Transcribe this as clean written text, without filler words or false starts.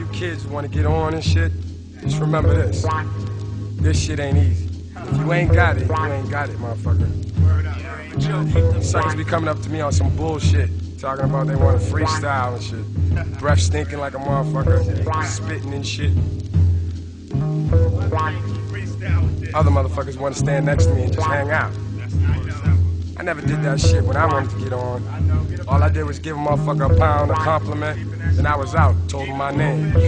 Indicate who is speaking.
Speaker 1: kids who want to get on and shit, just remember this. This shit ain't easy. If you ain't got it, you ain't got it, motherfucker. Suckers be coming up to me on some bullshit, talking about they want to freestyle and shit. Breath stinking like a motherfucker, spitting and shit. Other motherfuckers want to stand next to me and just hang out. I never did that shit when I wanted to get on. All I did was give a motherfucker a pound, a compliment, then I was out, told him my name.